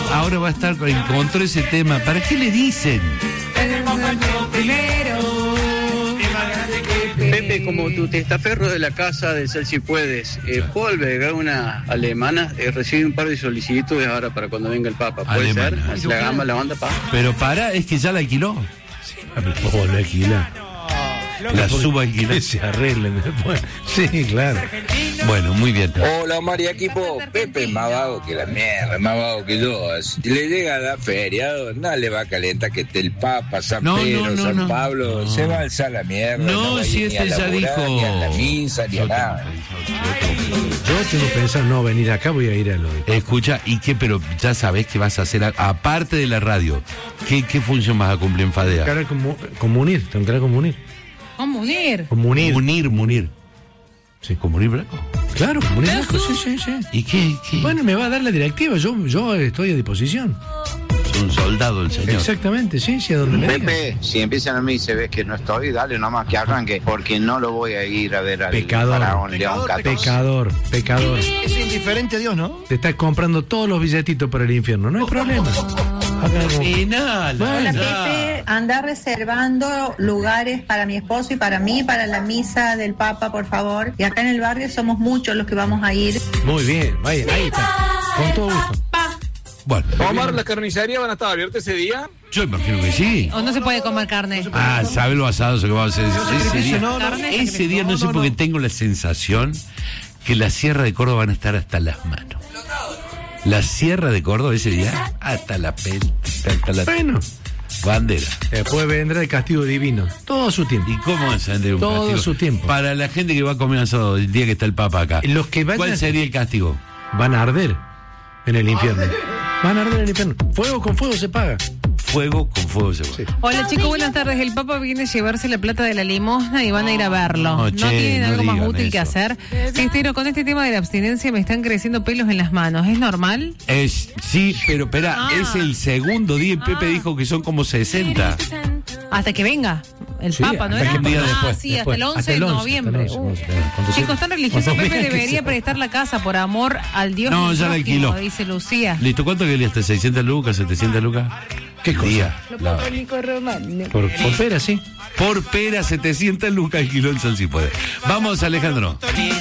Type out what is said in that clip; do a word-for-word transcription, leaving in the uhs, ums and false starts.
ahora va a estar, encontró ese tema. ¿Para qué le dicen? Pepe, como tu testaferro de la casa de Sal Si Puedes, eh, ¿puedo albergar una alemana? Eh, recibí un par de solicitudes ahora para cuando venga el Papa. ¿Puede Alemana. ser? La gama, la banda, pa. Pero para, es que ya la alquiló. Ah, pero puedo volver a alquilar. La subalquiló. Que se arreglen después. Sí, claro. Bueno, muy bien. Hola, María Equipo. Pepe es más vago que la mierda, es más vago que yo. Si le llega a dar feriado, nada le va a calentar que esté el Papa, San No, Pedro, no, no, San no. Pablo. No. Se va a alzar la mierda. No, va a si ir ni a este ya laburar, dijo. Ni a la misa, ni a nada. Yo tengo pensado no venir acá, voy a ir a lo de... Escucha, ¿y qué? Pero ya sabés que vas a hacer, a- aparte de la radio, ¿qué, qué función vas a cumplir en Fadea? Cara como, comunir, tengo que comunir. Comunir. Comunir. Munir, Munir. Sí. ¿Comunir Blanco? Claro, comunir. Sí, sí, sí. ¿Y qué? qué? Bueno, me va a dar la directiva, yo, yo estoy a disposición. Es un soldado el señor. Exactamente, sí, sí, a donde me digas. Pepe, si empiezan a mí y se ves que no estoy, dale nomás que arranque, porque no lo voy a ir a ver al Pecador. faraón León Pecador, catorce. Pecador, pecador. Es indiferente a Dios, ¿no? Te estás comprando todos los billetitos para el infierno, no hay problema. Acá como- Penal. Bueno. Pepe, anda reservando lugares para mi esposo y para mí, para la misa del Papa, por favor. Y acá en el barrio somos muchos los que vamos a ir. Muy bien, vaya, ahí está. Con todo gusto. Bueno, Omar, ¿las carnicerías van a estar abiertas ese día? yo imagino que sí. O no se puede comer carne. Ah, ¿sabe lo asado que vamos a hacer ese día? No, no, Carne, Ese día no sé porque tengo la sensación que la Sierra de Córdoba van a estar hasta las manos. La Sierra de Córdoba ese día hasta la pel, hasta la Bueno, bandera. después vendrá el castigo divino. Todo a su tiempo. ¿Y cómo vas a vender un Todo castigo? su tiempo. Para la gente que va a comer asado el día que está el Papa acá. Los que vayan- ¿Cuál sería el castigo? Van a arder en el infierno. Van a arder en el infierno. Fuego con fuego se paga. Fuego con fuego se va. Hola chicos, buenas tardes. El Papa viene a llevarse la plata de la limosna y van a ir a verlo. No, ¿No che, tienen no algo más digan útil que eso. hacer? Cristino, con este tema de la abstinencia me están creciendo pelos en las manos. ¿Es normal? Es, sí, pero espera, Ah. es el segundo día y Pepe Ah. dijo que son como sesenta. Hasta que venga el Sí, Papa, ¿no hasta era? que un día ah, después, sí, después. hasta el once Hasta el de once, noviembre. hasta el once, Uh. claro. Cuando se- Chicos, tan religioso, cuando Pepe vean que debería se- prestar la casa por amor al Dios. No, del ya la prójimo, alquiló. dice Lucía. Listo, ¿cuánto que hasta seiscientas lucas, setecientas lucas? ¿Qué cosa? Día. La- Por, por pera, sí. por pera, setecientas lucas alquiló el Sal Si Puede. Vamos, Alejandro.